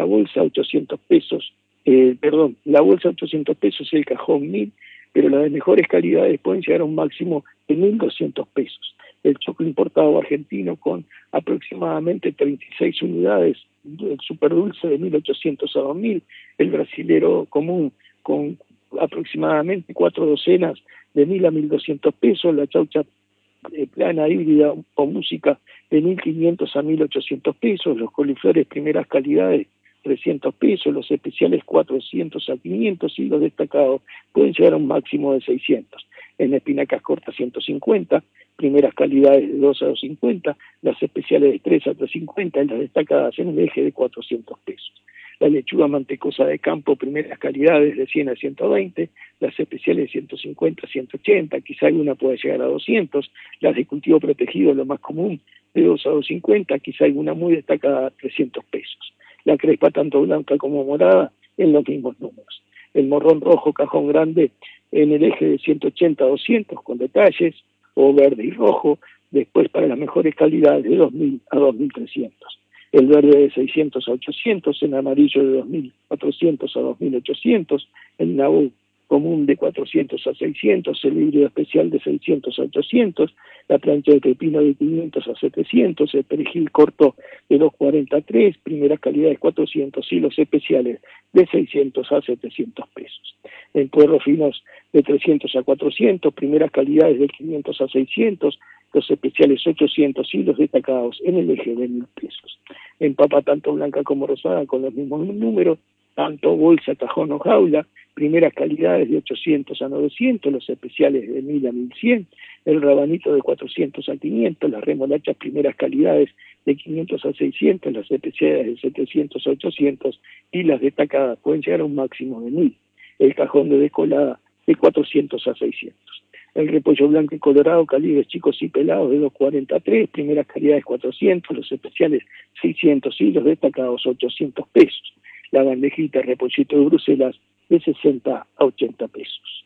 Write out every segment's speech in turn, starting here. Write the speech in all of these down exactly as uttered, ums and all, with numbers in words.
bolsa ochocientos pesos, eh, perdón, la bolsa ochocientos pesos y el cajón mil, pero las de mejores calidades pueden llegar a un máximo de mil doscientos pesos. El choclo importado argentino con aproximadamente treinta y seis unidades, el superdulce de mil ochocientos a dos mil, el brasilero común con aproximadamente cuatro docenas de mil a mil doscientos pesos, la chaucha eh, plana híbrida o música de mil quinientos a mil ochocientos pesos, los coliflores primeras calidades trescientos pesos, los especiales cuatrocientos a quinientos y los destacados pueden llegar a un máximo de seiscientos. En espinacas cortas ciento cincuenta, primeras calidades de dos a dos cincuenta, las especiales de tres a tres cincuenta y las destacadas en un eje de cuatrocientos pesos. La lechuga mantecosa de campo, primeras calidades de cien a ciento veinte, las especiales de ciento cincuenta a ciento ochenta, quizá alguna pueda llegar a doscientos, las de cultivo protegido, lo más común, de dos a dos cincuenta, quizá alguna muy destacada a trescientos pesos. La crespa tanto blanca como morada en los mismos números. El morrón rojo cajón grande en el eje de ciento ochenta a doscientos con detalles, o verde y rojo, después para las mejores calidades de dos mil a dos mil trescientos. El verde de seiscientos a ochocientos, en amarillo de dos mil cuatrocientos a dos mil ochocientos, el nabú común de cuatrocientos a seiscientos, el híbrido especial de seiscientos a ochocientos, la plancha de pepino de quinientos a setecientos, el perejil corto de doscientos cuarenta a tres, primeras calidades cuatrocientos y los especiales de seiscientos a setecientos pesos. En puerros finos de trescientos a cuatrocientos, primeras calidades de quinientos a seiscientos, los especiales ochocientos y los destacados en el eje de mil pesos. En papa tanto blanca como rosada con los mismos números, tanto bolsa, cajón o jaula, primeras calidades de ochocientos a novecientos, los especiales de mil a mil cien, el rabanito de cuatrocientos a quinientos, las remolachas primeras calidades de quinientos a seiscientos, las especiales de setecientos a ochocientos y las destacadas pueden llegar a un máximo de mil. El cajón de descolada de cuatrocientos a seiscientos. El repollo blanco y colorado, calibres chicos y pelados de doscientos cuarenta a tres, primeras calidades cuatrocientos, los especiales seiscientos y los destacados ochocientos pesos. La bandejita repollito de Bruselas de sesenta a ochenta pesos.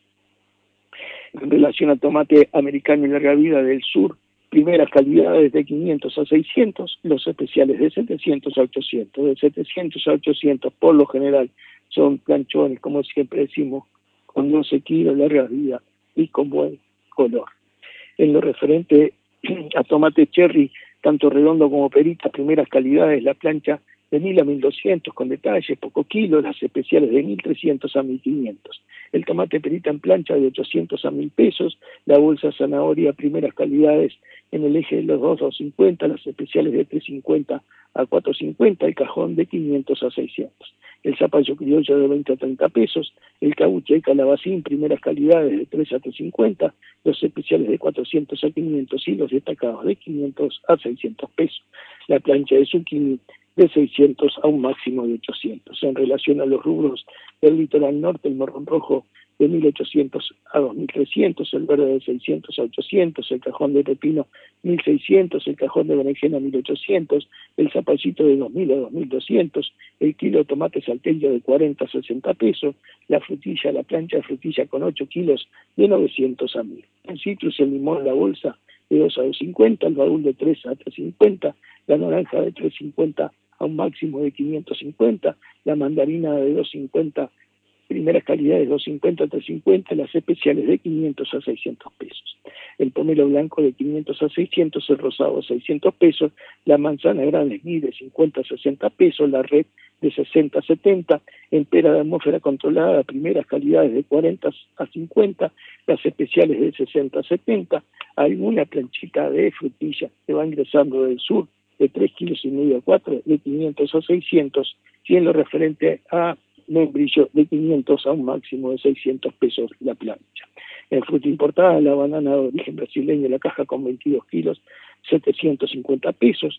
En relación al tomate americano y larga vida del sur, primeras calidades de quinientos a seiscientos, los especiales de setecientos a ochocientos. De setecientos a ochocientos por lo general son planchones, como siempre decimos, con doce kilos, larga vida y con buen color. En lo referente a tomate cherry, tanto redondo como perita, primeras calidades, la plancha de mil a mil doscientos con detalles, poco kilo, las especiales de mil trescientos a mil quinientos. El tomate perita en plancha de ochocientos a mil pesos, la bolsa zanahoria, primeras calidades en el eje de los dos a cincuenta, las especiales de tres cincuenta a cuatro cincuenta, el cajón de quinientos a seiscientos. El zapallo criollo de veinte a treinta pesos, el cabuche y calabacín, primeras calidades de tres a tres cincuenta, los especiales de cuatrocientos a quinientos y los destacados de quinientos a seiscientos pesos. La plancha de zucchini de seiscientos a un máximo de ochocientos. En relación a los rubros del litoral norte, el morrón rojo de mil ochocientos a dos mil trescientos, el verde de seiscientos a ochocientos, el cajón de pepino mil seiscientos, el cajón de berenjena mil ochocientos, el zapallito de dos mil a dos mil doscientos, el kilo de tomate salteño de cuarenta a sesenta pesos, la frutilla, la plancha de frutilla con ocho kilos de novecientos a mil. En citrus, el limón, la bolsa de dos a dos cincuenta, el baúl de tres a tres cincuenta, la naranja de tres cincuenta a un máximo de quinientos cincuenta, la mandarina de dos cincuenta, primeras calidades dos cincuenta a tres cincuenta, las especiales de quinientos a seiscientos pesos. El pomelo blanco de quinientos a seiscientos, el rosado a seiscientos pesos, la manzana grande de cincuenta a sesenta pesos, la red de sesenta a setenta, en pera de atmósfera controlada, primeras calidades de cuarenta a cincuenta, las especiales de sesenta a setenta, alguna planchita de frutilla que va ingresando del sur de tres kilos y medio a cuatro, de quinientos a seiscientos, y en lo referente a membrillo de quinientos a un máximo de seiscientos pesos la plancha. En fruta importada, la banana de origen brasileño, la caja con veintidós kilos, setecientos cincuenta pesos,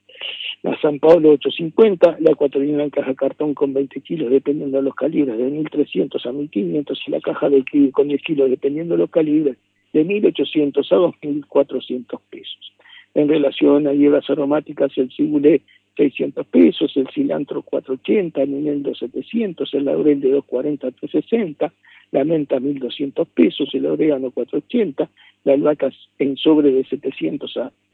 la San Pablo ochocientos cincuenta, la ecuatoriana en caja cartón con veinte kilos, dependiendo de los calibres, de mil trescientos a mil quinientos, y la caja de kiwi con diez kilos, dependiendo de los calibres, de mil ochocientos a dos mil cuatrocientos pesos. En relación a hierbas aromáticas, el cibulé seiscientos pesos, el cilantro cuatrocientos ochenta, el eneldo setecientos, el laurel de doscientos cuarenta a trescientos sesenta, la menta mil doscientos pesos, el orégano cuatrocientos ochenta, la albahaca en sobre de setecientos a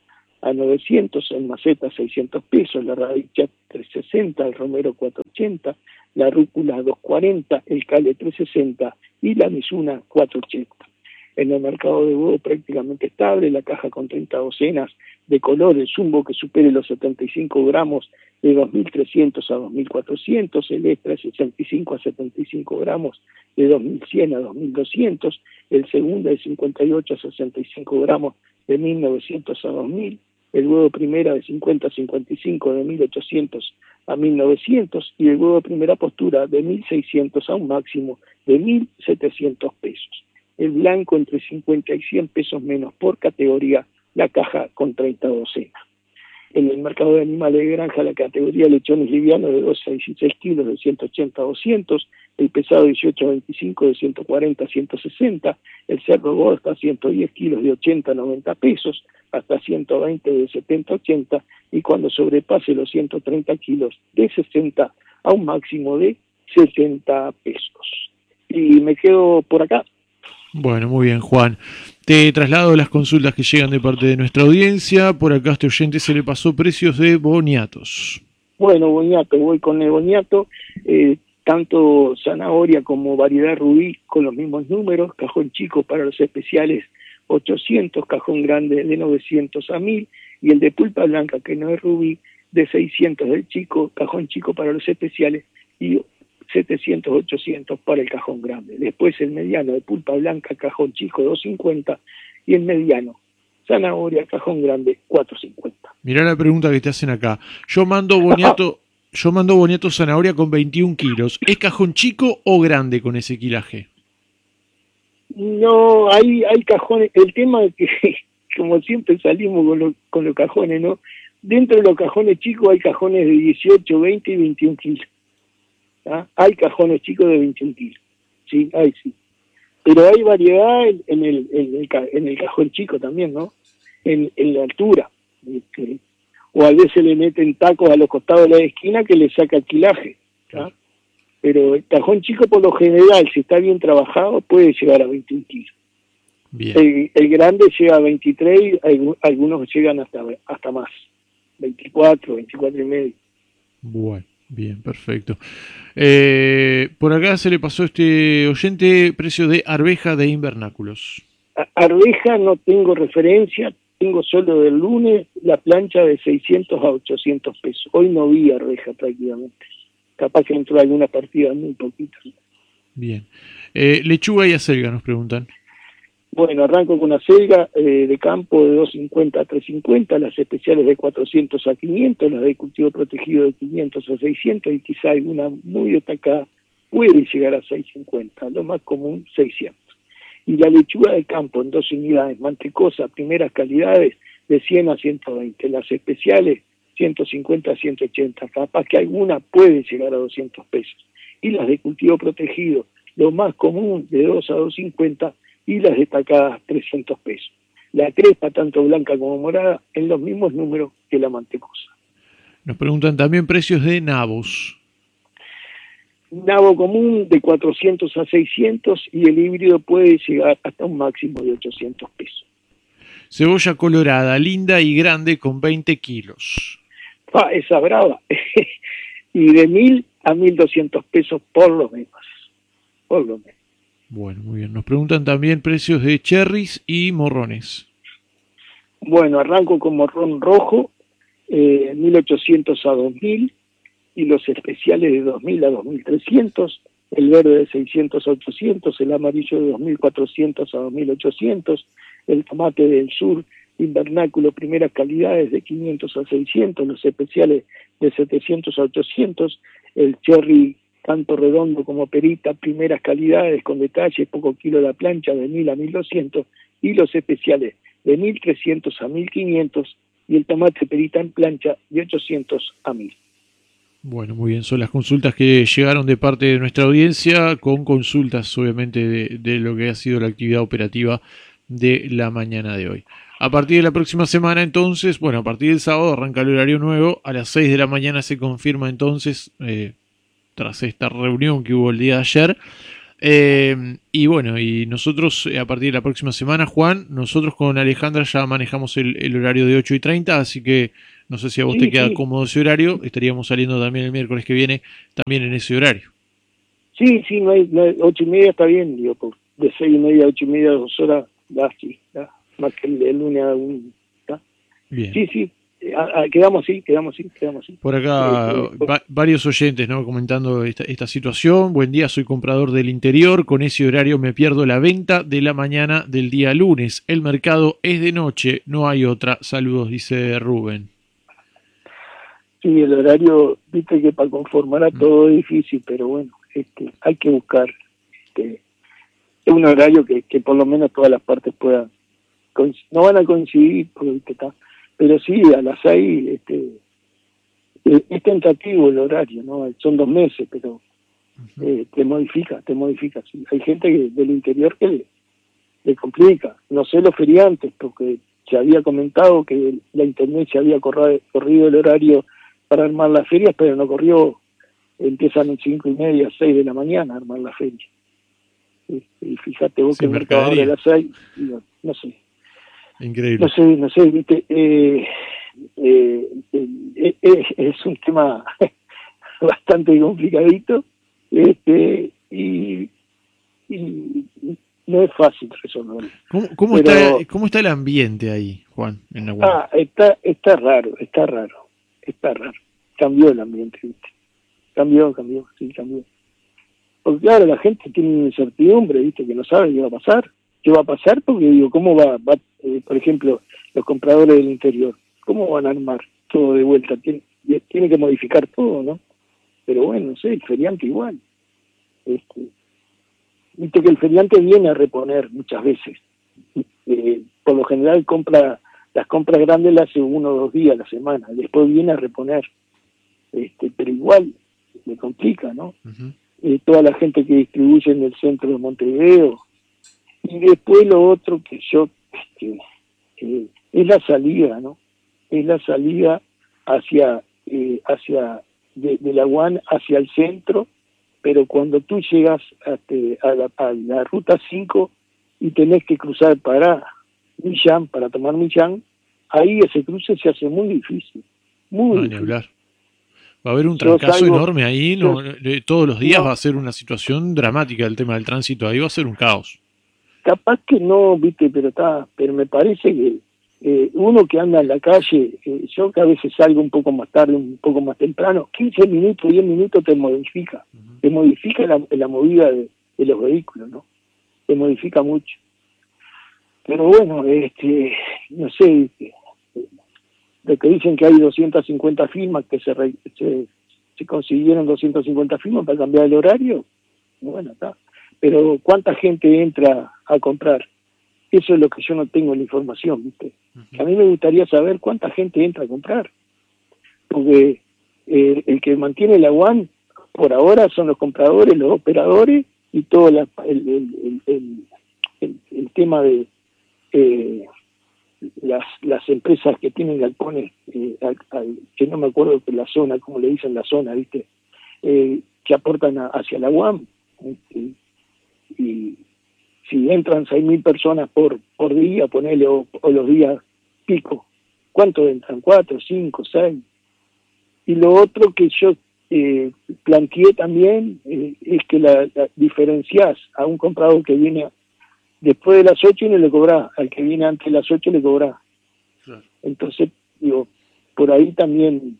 a novecientos, el maceta seiscientos pesos, la radicha trescientos sesenta, el romero cuatrocientos ochenta, la rúcula doscientos cuarenta, el cale trescientos sesenta y la misuna cuatrocientos ochenta. En el mercado de huevo prácticamente estable, la caja con treinta docenas de color, el jumbo que supere los setenta y cinco gramos de dos mil trescientos a dos mil cuatrocientos, el extra sesenta y cinco a setenta y cinco gramos de dos mil cien a dos mil doscientos, el segundo de cincuenta y ocho a sesenta y cinco gramos de mil novecientos a dos mil, el huevo primera de cincuenta a cincuenta y cinco de mil ochocientos a mil novecientos y el huevo primera postura de mil seiscientos a un máximo de mil setecientos pesos. El blanco entre cincuenta y cien pesos menos por categoría, la caja con treinta docenas. En el mercado de animales de granja, la categoría lechones livianos de doce a dieciséis kilos de ciento ochenta a doscientos, el pesado dieciocho a veinticinco de ciento cuarenta a ciento sesenta, el cerdo gordo hasta ciento diez kilos de ochenta a noventa pesos, hasta ciento veinte de setenta a ochenta, y cuando sobrepase los ciento treinta kilos de sesenta a un máximo de sesenta pesos. Y me quedo por acá. Bueno, muy bien, Juan. Te traslado las consultas que llegan de parte de nuestra audiencia. Por acá a este oyente se le pasó precios de boniatos. Bueno, boniato, voy con el boniato, eh, tanto zanahoria como variedad rubí con los mismos números, cajón chico para los especiales ochocientos, cajón grande de novecientos a mil, y el de pulpa blanca, que no es rubí, de seiscientos del chico, cajón chico para los especiales, y setecientos, ochocientos para el cajón grande. Después el mediano de pulpa blanca, cajón chico doscientos cincuenta, y el mediano zanahoria, cajón grande cuatrocientos cincuenta. Mirá la pregunta que te hacen acá. Yo mando boniato, yo mando boniato zanahoria con veintiún kilos. ¿Es cajón chico o grande con ese kilaje? No, hay, hay cajones. El tema es que, como siempre salimos con, lo, con los cajones, ¿no? Dentro de los cajones chicos hay cajones de dieciocho, veinte y veintiún kilos. ¿Ah? Hay cajones chicos de veintiún kilos, sí, hay sí. Pero hay variedad en, en, el, en, el, en el cajón chico también, ¿no? En, en la altura. Este, o a veces le meten tacos a los costados de la esquina que le saca el quilaje. ¿Ah? Pero el cajón chico, por lo general, si está bien trabajado, puede llegar a veintiún kilos. Bien. El, el grande llega a veintitrés, algunos llegan hasta, hasta más, veinticuatro, veinticuatro y medio. Bueno. Bien, perfecto. Eh, por acá se le pasó a este oyente precio de arveja de invernáculos. Arveja no tengo referencia, tengo solo del lunes la plancha de seiscientos a ochocientos pesos. Hoy no vi arveja prácticamente. Capaz que entró alguna partida muy poquito. Bien. Eh, lechuga y acelga nos preguntan. Bueno, arranco con acelga eh, de campo de doscientos cincuenta a trescientos cincuenta, las especiales de cuatrocientos a quinientos, las de cultivo protegido de quinientos a seiscientos y quizá alguna muy destacada puede llegar a seiscientos cincuenta, lo más común seiscientos. Y la lechuga de campo en dos unidades, mantecosa, primeras calidades de cien a ciento veinte, las especiales ciento cincuenta a ciento ochenta, capaz que alguna puede llegar a doscientos pesos. Y las de cultivo protegido, lo más común de dos a doscientos cincuenta, y las destacadas trescientos pesos. La crespa, tanto blanca como morada, en los mismos números que la mantecosa. Nos preguntan también precios de nabos. Nabo común de cuatrocientos a seiscientos y el híbrido puede llegar hasta un máximo de ochocientos pesos. Cebolla colorada, linda y grande con veinte kilos. Ah, esa brava. Y de mil a mil doscientos pesos por lo menos. Por lo menos. Bueno, muy bien. Nos preguntan también precios de cherries y morrones. Bueno, arranco con morrón rojo, eh, mil ochocientos a dos mil, y los especiales de dos mil a dos mil trescientos, el verde de seiscientos a ochocientos, el amarillo de dos mil cuatrocientos a dos mil ochocientos, el tomate del sur invernáculo primeras calidades de quinientos a seiscientos, los especiales de setecientos a ochocientos, el cherry tanto redondo como perita, primeras calidades con detalle, poco kilo la plancha de mil a mil doscientos, y los especiales de mil trescientos a mil quinientos, y el tomate perita en plancha de ochocientos a mil. Bueno, muy bien, son las consultas que llegaron de parte de nuestra audiencia, con consultas obviamente de, de lo que ha sido la actividad operativa de la mañana de hoy. A partir de la próxima semana entonces, bueno, a partir del sábado arranca el horario nuevo, a las seis de la mañana se confirma entonces, eh, tras esta reunión que hubo el día de ayer, Eh, y bueno, y nosotros a partir de la próxima semana, Juan, nosotros con Alejandra ya manejamos el, el horario de ocho y treinta, así que no sé si a vos te Sí, queda sí, cómodo ese horario, estaríamos saliendo también el miércoles que viene, también en ese horario. sí, sí, no hay, no hay- ocho y media está bien, digo, por, de seis y media a ocho y media, dos horas, da, sí, da, más que el, el lunes a un, da. Bien. Sí, sí, eh, a- a- quedamos así, quedamos así, quedamos así. Por Eh, acá eh, pues, va, varios oyentes, ¿no?, comentando esta, esta situación. Buen día, soy comprador del interior. Con ese horario me pierdo la venta de la mañana del día lunes. El mercado es de noche, no hay otra. Saludos, dice Rubén. sí, el horario, viste que para conformar a Mm. todo es difícil, pero bueno, este, hay que buscar este, un horario que, que por lo menos todas las partes puedan, coinc- no van a coincidir, porque, viste, está, pero sí, a las seis, este, eh, es tentativo el horario, ¿no? Son dos meses, pero eh, te modifica, te modifica. Sí. Hay gente que, del interior que le, le complica. No sé los feriantes, porque se había comentado que la internet se había corra- corrido el horario para armar las ferias, pero no corrió. Empiezan en cinco y media, seis de la mañana a armar la feria. Y, y fíjate vos que Sí, el mercado abre a mercadería. las seis, y no, no sé, no Increíble. sé, no sé, viste, eh, eh, eh, eh, es un tema bastante complicadito, este, y, y no es fácil resolverlo. ¿Cómo, cómo está, Pero, cómo está el ambiente ahí, Juan, en la U A N? ah, está, está raro, está raro, está raro. Cambió el ambiente, ¿viste? Cambió, cambió, sí, cambió. Porque claro, la gente tiene una incertidumbre, ¿viste? Que no sabe qué va a pasar. ¿Qué va a pasar? Porque digo, ¿cómo va, va eh, por ejemplo, los compradores del interior? ¿Cómo van a armar todo de vuelta? Tiene, tiene que modificar todo, ¿no? Pero bueno, no sé, el feriante igual. Este, viste que el feriante viene a reponer muchas veces. Eh, por lo general compra las compras grandes las hace uno o dos días a la semana, después viene a reponer. Este, pero igual le complica, ¿no? Uh-huh. Eh, toda la gente que distribuye en el centro de Montevideo. Y después lo otro que yo, este, eh, es la salida, ¿no? Es la salida hacia, eh, hacia de, de la U A N hacia el centro, pero cuando tú llegas a, te, a, la, a la ruta cinco y tenés que cruzar para Millán, para tomar Millán, ahí ese cruce se hace muy difícil, muy No, ni difícil. hablar. Va a haber un Yo trancazo salgo, enorme ahí, yo, no, eh, todos los días no, va a ser una situación dramática el tema del tránsito, ahí va a ser un caos. capaz que no, viste, pero está, pero me parece que eh, uno que anda en la calle, eh, yo que a veces salgo un poco más tarde, un poco más temprano, quince minutos, diez minutos te modifica, Uh-huh. te modifica la, la movida de, de los vehículos, ¿no? Te modifica mucho. Pero bueno, este, no sé, este, de que dicen que hay doscientas cincuenta firmas, que se, re, se, se consiguieron doscientas cincuenta firmas para cambiar el horario, bueno, está. Pero ¿cuánta gente entra a comprar? Eso es lo que yo no tengo la información, ¿viste? Uh-huh. A mí me gustaría saber cuánta gente entra a comprar, porque eh, el que mantiene la U A N por ahora son los compradores, los operadores y todo la, el, el, el, el, el tema de eh, las, las empresas que tienen galpones, eh, al, al, que no me acuerdo de la zona, como le dicen la zona, ¿viste? Eh, que aportan a, hacia la U A M. ¿Viste? Y si entran seis mil personas por por día, ponele, o, o los días pico, ¿cuánto entran? ¿Cuatro, cinco, seis? Y lo otro que yo eh, planteé también eh, es que la, la diferenciás a un comprador que viene después de las ocho y no le cobrás, al que viene antes de las ocho le cobrás. Claro. Entonces, digo, por ahí también,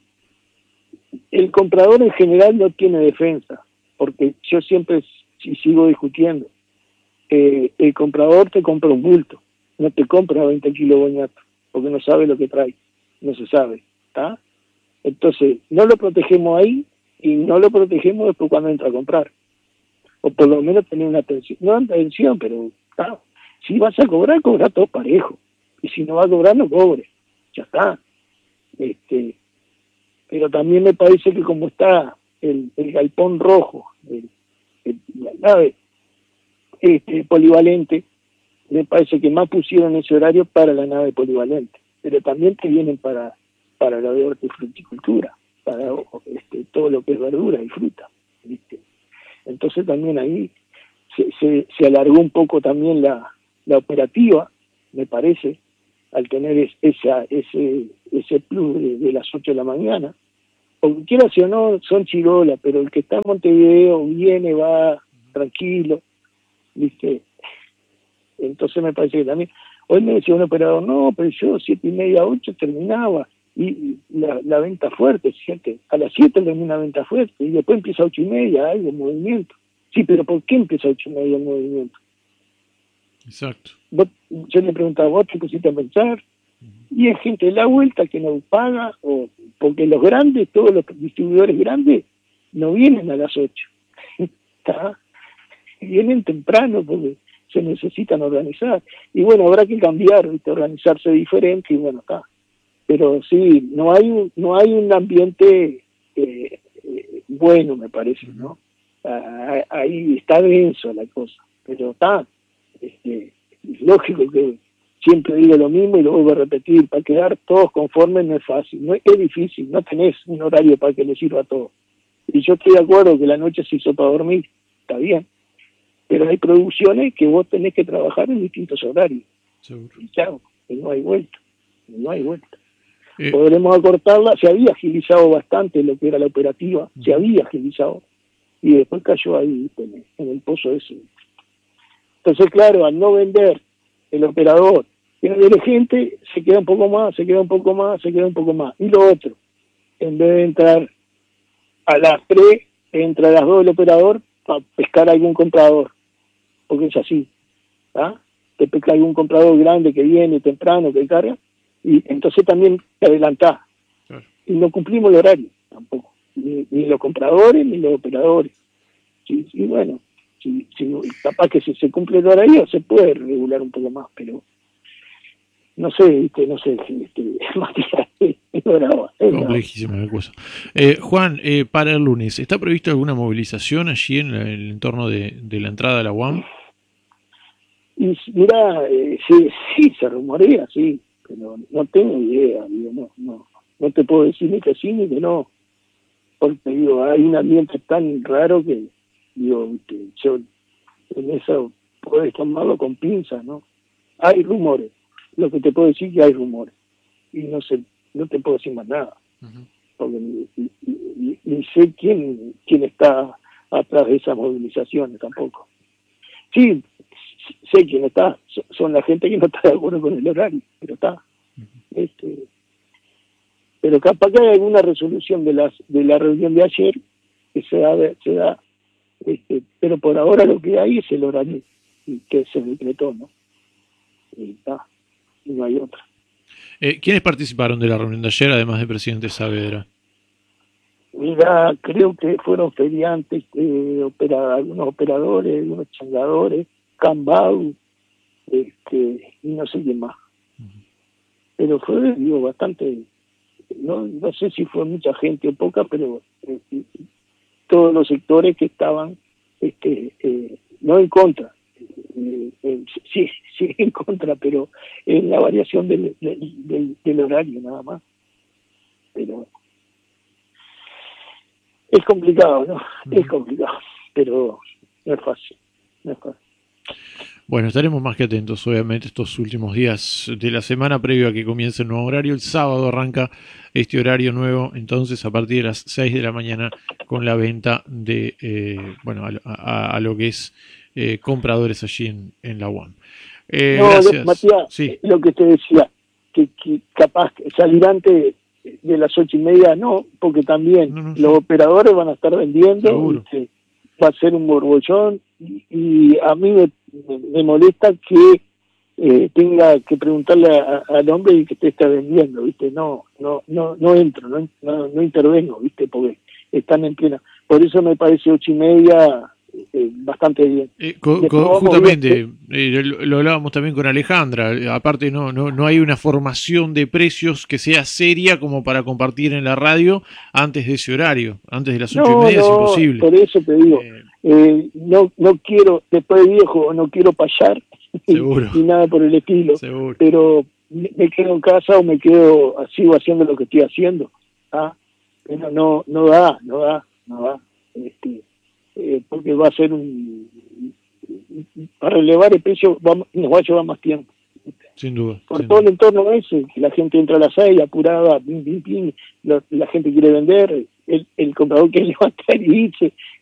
el comprador en general no tiene defensa, porque yo siempre, si sigo discutiendo, eh, el comprador te compra un bulto, no te compra veinte kilos de boñato, porque no sabe lo que trae, no se sabe, ¿está? Entonces, no lo protegemos ahí y no lo protegemos después cuando entra a comprar. O por lo menos tener una atención, no atención, pero ¿está? Si vas a cobrar, cobra todo parejo. Y si no vas a cobrar, no cobre. Ya está. Este, pero también me parece que como está el, el galpón rojo, el, el, la nave este, polivalente, me parece que más pusieron ese horario para la nave polivalente. Pero también te vienen para para la de hortifruticultura, para este, todo lo que es verdura y fruta, ¿viste? Entonces también ahí se, se, se alargó un poco también la, la operativa, me parece, al tener es, esa, ese, ese plus de, de las ocho de la mañana. Porque quiera si o no, son chirolas, pero el que está en Montevideo viene, va tranquilo, ¿viste? Entonces me parece que también, hoy me decía un operador, no, pero yo siete y media, ocho terminaba, y, y la, la venta fuerte, siete, a las siete termina una venta fuerte, y después empieza a ocho y media, algo, movimiento. Sí, pero ¿por qué empieza a ocho y media el movimiento? Exacto. Vos, yo le preguntaba, ¿vos te pusiste a pensar? Y hay gente de la vuelta que no paga, o porque los grandes, todos los distribuidores grandes, no vienen a las ocho. ¿Está? Vienen temprano porque se necesitan organizar. Y bueno, habrá que cambiar, ¿viste? Organizarse diferente y bueno, está. Pero sí, no hay un, no hay un ambiente eh, eh, bueno, me parece, ¿no? Ah, ahí está denso la cosa, pero está, este, es lógico que siempre digo lo mismo y lo vuelvo a repetir, para quedar todos conformes no es fácil, no es, es difícil, no tenés un horario para que le sirva a todos. Y yo estoy de acuerdo que la noche se hizo para dormir, está bien, pero hay producciones que vos tenés que trabajar en distintos horarios. Seguro. Y chao, y no hay vuelta, y no hay vuelta. Eh, Podremos acortarla, se había agilizado bastante lo que era la operativa, uh-huh. se había agilizado, y después cayó ahí en, en el pozo ese. Entonces, claro, al no vender el operador, tiene de gente, se queda un poco más, se queda un poco más, se queda un poco más. Y lo otro, en vez de entrar a las tres, entra a las dos el operador para pescar a algún comprador, porque es así, ¿ah? Te pesca algún comprador grande que viene temprano, que carga, y entonces también te adelantás. Claro. Y no cumplimos el horario tampoco, ni, ni los compradores ni los operadores. Sí, sí, bueno, si, si, capaz que si se cumple el horario se puede regular un poco más, pero no sé, ¿viste? No sé, este, Matías, es, es bravo, es complejísima la cosa. Eh, Juan, eh, para el lunes, ¿está prevista alguna movilización allí en el entorno de, de la entrada de la U A M? Y mira, eh, sí, sí, se rumorea, sí, pero no tengo idea, digo, no, no, no te puedo decir ni que sí ni que no, porque digo, hay un ambiente tan raro que, digo, que yo en eso puedes tomarlo con pinzas, ¿no? Hay rumores, lo que te puedo decir es que hay rumores, y no sé, no te puedo decir más nada, uh-huh. porque ni, ni, ni, ni sé quién, quién está atrás de esas movilizaciones tampoco. Sí, sé quién está, son la gente que no está de acuerdo con el horario, pero está. Este, pero capaz que hay alguna resolución de las de la reunión de ayer que se da, se da este, pero por ahora lo que hay es el horario que se decretó, ¿no? Y está, y no hay otra. Eh, ¿Quiénes participaron de la reunión de ayer, además del presidente Saavedra? Mira, creo que fueron feriantes, eh, opera, algunos operadores, algunos changadores, Cambau, este, y no sé quién más. Uh-huh. Pero fue, digo, bastante, no, no sé si fue mucha gente o poca, pero eh, todos los sectores que estaban, este, eh, no en contra, eh, eh, sí, sí en contra, pero en la variación del, del, del, del horario nada más. Pero es complicado, ¿no? Uh-huh. Es complicado, pero no es fácil, no es fácil. Bueno, estaremos más que atentos, obviamente, estos últimos días de la semana previo a que comience el nuevo horario. El sábado arranca este horario nuevo, entonces a partir de las seis de la mañana con la venta de, eh, bueno, a, a, a lo que es eh, compradores allí en, en la U A M. Eh, no, gracias. Matías, sí. Lo que te decía, que, que capaz salir antes de las ocho y media, no, porque también no, no, los sí. operadores van a estar vendiendo, y que va a ser un borbollón, y, y a mí me, me, me molesta que eh, tenga que preguntarle a, a, al hombre y que te está vendiendo, ¿viste? No, no, no, no entro, no, no, no intervengo, ¿viste? Porque están en plena. Por eso me parece ocho y media eh, bastante bien. Eh, co, co, justamente, eh, lo, lo hablábamos también con Alejandra, aparte no, no, no hay una formación de precios que sea seria como para compartir en la radio antes de ese horario, antes de las ocho no, y media no, es imposible. Por eso te digo, eh, eh, no, no quiero, después de viejo, no quiero payar, ni nada por el estilo, seguro. Pero me quedo en casa o me quedo, sigo haciendo lo que estoy haciendo, ¿ah? Pero no, no da, no da, no da, este, eh, porque va a ser un, para elevar el precio va, nos va a llevar más tiempo. Sin duda. Por sin todo duda. el entorno ese, que la gente entra a las seis apurada, pim, pim, pim, la, la gente quiere vender, el, el comprador quiere levantar y irse,